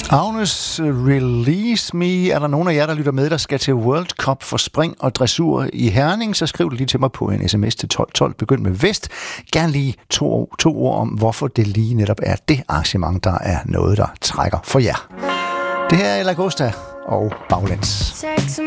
Agnes, Release Me. Er der nogen af jer, der lytter med, der skal til World Cup for spring og dressur i Herning, så skriv det lige til mig på en sms til 1212. Begynd med Vest. Gerne lige to ord om, hvorfor det lige netop er det arrangement, der er noget, der trækker for jer. Det her er Lagosta og Baglæns.